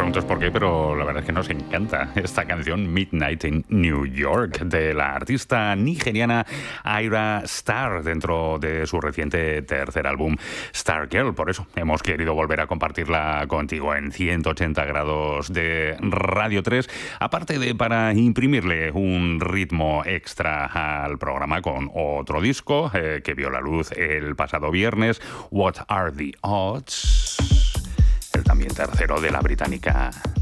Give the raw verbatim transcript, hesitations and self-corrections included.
preguntes por qué, pero la verdad es que nos encanta esta canción Midnight in New York de la artista nigeriana Ayra Starr dentro de su reciente tercer álbum Stargirl. Por eso hemos querido volver a compartirla contigo en ciento ochenta grados de Radio tres, aparte de para imprimirle un ritmo extra al programa con otro disco eh, que vio la luz el pasado viernes, What Are the Odds? El también tercero de la británica